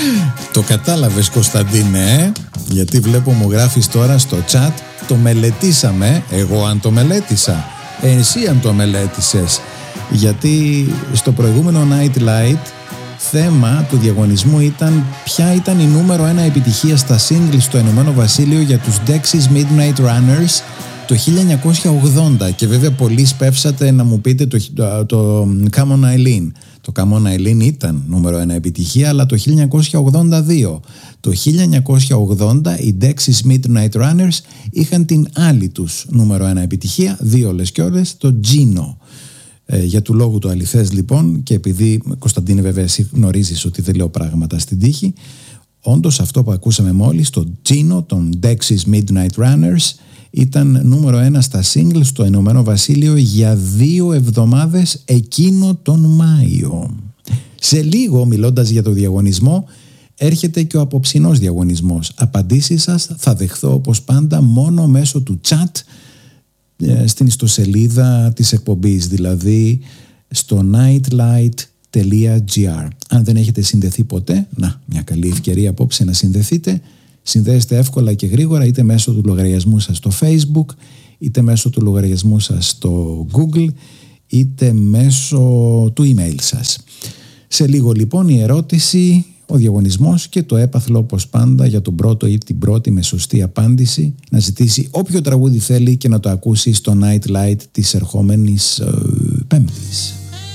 Το κατάλαβες, Κωνσταντίνε, γιατί βλέπω μου γράφεις τώρα στο chat. Το μελετήσαμε. Εγώ αν το μελέτησα, εσύ αν το μελέτησες. Γιατί στο προηγούμενο Night Light θέμα του διαγωνισμού ήταν ποια ήταν η νούμερο 1 επιτυχία στα singles στο Ηνωμένο Βασίλειο για τους Dexys Midnight Runners το 1980, και βέβαια πολλοί σπεύσατε να μου πείτε το Come On Eileen. Το Come On Eileen ήταν νούμερο 1 επιτυχία, αλλά το 1982. Το 1980 οι Dexys Midnight Runners είχαν την άλλη τους νούμερο 1 επιτυχία, δύο όλες και όλες, το Gino. Για του λόγου του αληθές λοιπόν, και επειδή, Κωνσταντίνε, βέβαια εσύ γνωρίζεις ότι δεν λέω πράγματα στην τύχη, όντως αυτό που ακούσαμε μόλις, το Gino των Dexys Midnight Runners, ήταν νούμερο 1 στα singles στο Ηνωμένο Βασίλειο για 2 εβδομάδες εκείνο τον Μάιο. Σε λίγο, μιλώντας για το διαγωνισμό, έρχεται και ο απόψινός διαγωνισμός. Απαντήσεις σας θα δεχθώ όπως πάντα μόνο μέσω του chat στην ιστοσελίδα της εκπομπής, δηλαδή στο nightlight.gr. Αν δεν έχετε συνδεθεί ποτέ, μια καλή ευκαιρία απόψε να συνδεθείτε. Συνδέεστε εύκολα και γρήγορα, είτε μέσω του λογαριασμού σας στο Facebook, είτε μέσω του λογαριασμού σας στο Google, είτε μέσω του email σας. Σε λίγο λοιπόν η ερώτηση, ο διαγωνισμός και το έπαθλο όπως πάντα για τον πρώτο ή την πρώτη με σωστή απάντηση να ζητήσει όποιο τραγούδι θέλει και να το ακούσει στο Night Light της ερχόμενης Πέμπτης.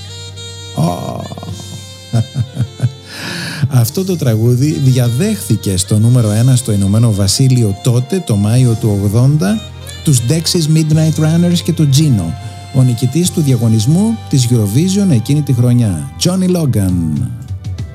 Αυτό το τραγούδι διαδέχθηκε στο νούμερο 1 στο Ηνωμένο Βασίλειο τότε, το Μάιο του 80, τους Dexys Midnight Runners και το Gino, ο νικητής του διαγωνισμού της Eurovision εκείνη τη χρονιά, Johnny Logan.